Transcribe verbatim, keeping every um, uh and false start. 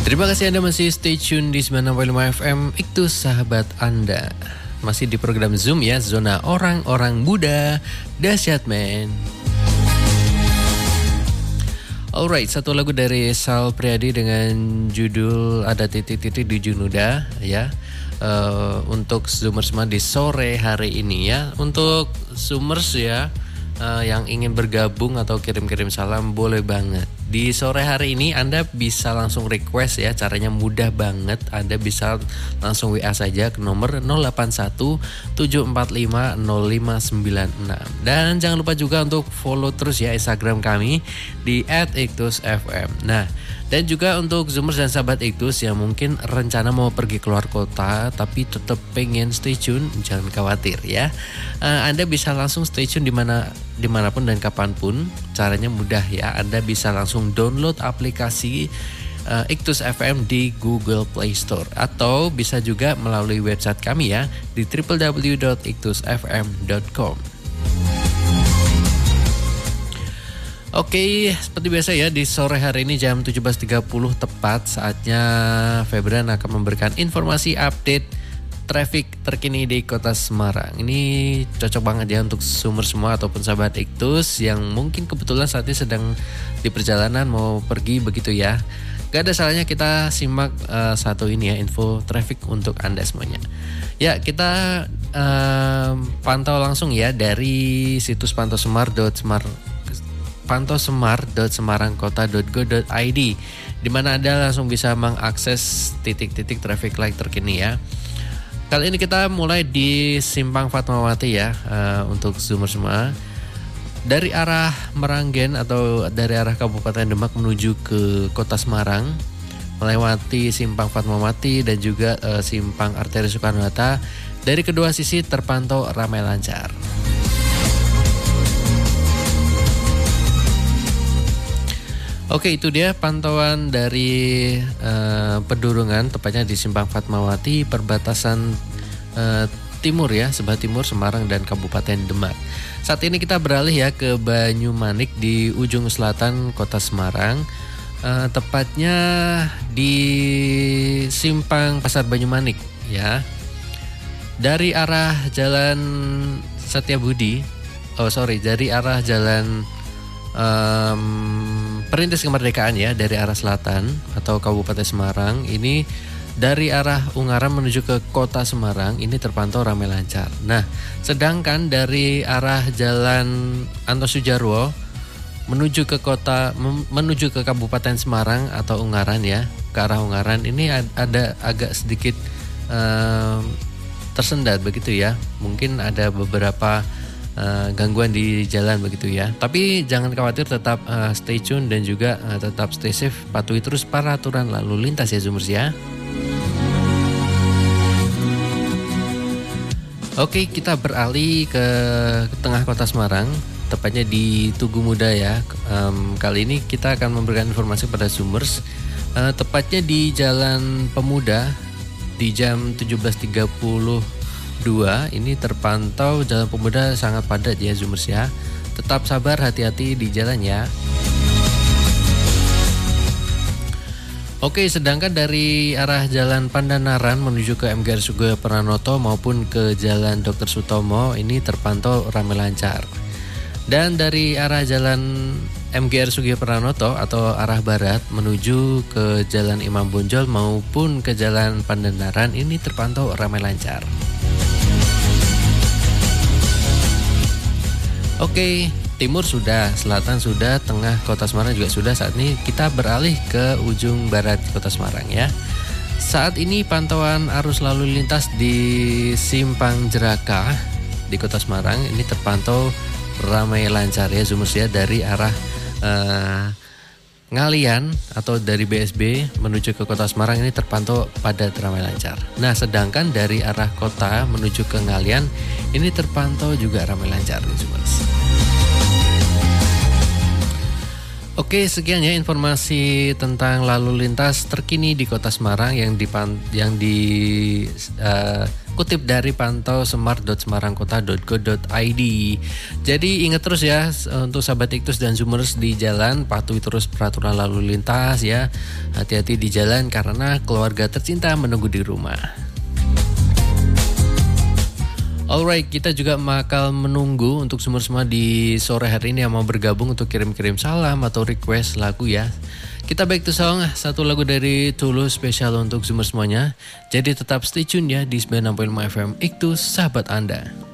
Terima kasih Anda masih stay tune di sembilan puluh enam koma lima F M Iktus sahabat Anda. Masih di program Zoom ya, Zona Orang-Orang Muda Dahsyat Men. Alright, satu lagu dari Sal Priadi dengan judul Ada Titik-Titik di Junuda ya. Uh, untuk Zoomers semua di sore hari ini ya. Untuk Zoomers ya uh, yang ingin bergabung atau kirim-kirim salam boleh banget. Di sore hari ini Anda bisa langsung request ya, caranya mudah banget. Anda bisa langsung W A saja ke nomor nol delapan satu tujuh empat lima nol lima sembilan enam. Dan jangan lupa juga untuk follow terus ya Instagram kami di et iktus f m. Nah, dan juga untuk Zoomers dan sahabat Iktus yang mungkin rencana mau pergi keluar kota tapi tetap pengen stay tune, jangan khawatir ya. Uh, Anda bisa langsung stay tune dimana, dimanapun dan kapanpun. Caranya mudah ya, Anda bisa langsung download aplikasi uh, Iktus F M di Google Play Store. Atau bisa juga melalui website kami ya di w w w dot iktus f m dot com. Oke, seperti biasa ya, di sore hari ini jam tujuh belas tiga puluh tepat saatnya Febran akan memberikan informasi update traffic terkini di kota Semarang. Ini cocok banget ya untuk sumber semua ataupun sahabat Iktus yang mungkin kebetulan saat ini sedang di perjalanan mau pergi begitu ya. Gak ada salahnya kita simak uh, satu ini ya, info traffic untuk Anda semuanya. Ya, kita uh, pantau langsung ya dari situs pantausemar dot semar pantausemar dot semarangkota dot go dot i d, di mana Anda langsung bisa mengakses titik-titik traffic light terkini ya. Kali ini kita mulai di Simpang Fatmawati ya, uh, untuk Zoomer semua. Dari arah Meranggen atau dari arah Kabupaten Demak menuju ke Kota Semarang, melewati Simpang Fatmawati dan juga uh, Simpang Arteri Soekarno-Hatta. Dari kedua sisi terpantau ramai lancar. Oke, itu dia pantauan dari uh, Pedurungan, tepatnya di Simpang Fatmawati, perbatasan uh, timur ya, sebelah timur Semarang dan Kabupaten Demak. Saat ini kita beralih ya ke Banyumanik di ujung selatan Kota Semarang, uh, tepatnya di Simpang Pasar Banyumanik ya. Dari arah Jalan Setiabudi, oh sorry, dari arah Jalan um, Perintis Kemerdekaan ya, dari arah selatan atau Kabupaten Semarang, ini dari arah Ungaran menuju ke Kota Semarang ini terpantau ramai lancar. Nah, sedangkan dari arah Jalan Antosujarwo menuju ke kota menuju ke Kabupaten Semarang atau Ungaran ya, ke arah Ungaran ini ada agak sedikit uh, tersendat begitu ya. Mungkin ada beberapa Uh, gangguan di jalan begitu ya. Tapi jangan khawatir, tetap uh, stay tune dan juga uh, tetap stay safe. Patuhi terus peraturan lalu lintas ya Zoomers ya. Oke, kita beralih ke tengah kota Semarang, tepatnya di Tugu Muda ya. Um, kali ini kita akan memberikan informasi pada Zoomers, uh, tepatnya di Jalan Pemuda di jam tujuh belas tiga puluh dua ini terpantau Jalan Pemuda sangat padat ya Zoomers ya. Tetap sabar, hati-hati di jalan ya. Oke, sedangkan dari arah Jalan Pandanaran menuju ke M G R Sugoyo Pranoto maupun ke Jalan Dokter Sutomo ini terpantau ramai lancar. Dan dari arah Jalan M G R Sugoyo Pranoto atau arah barat menuju ke Jalan Imam Bonjol maupun ke Jalan Pandanaran ini terpantau ramai lancar. Oke, timur sudah, selatan sudah, tengah Kota Semarang juga sudah. Saat ini kita beralih ke ujung barat Kota Semarang ya. Saat ini pantauan arus lalu lintas di Simpang Jeraka di Kota Semarang ini terpantau ramai lancar ya Zoomers ya, dari arah uh, Ngalian atau dari B S B menuju ke Kota Semarang ini terpantau padat ramai lancar. Nah, sedangkan dari arah kota menuju ke Ngalian ini terpantau juga ramai lancar nih Zoomers. Oke, sekian ya informasi tentang lalu lintas terkini di Kota Semarang yang di yang di uh, kutip dari pantau semar dot semarangkota dot go dot i d. Jadi ingat terus ya untuk sahabat Iktus dan Zoomers di jalan, patuhi terus peraturan lalu lintas ya. Hati-hati di jalan karena keluarga tercinta menunggu di rumah. Alright, kita juga bakal menunggu untuk semua-semua di sore hari ini yang mau bergabung untuk kirim-kirim salam atau request lagu ya. Kita back to song, satu lagu dari Tulus spesial untuk semua semuanya. Jadi tetap stay tune ya di sembilan enam koma lima F M Iktus, sahabat Anda.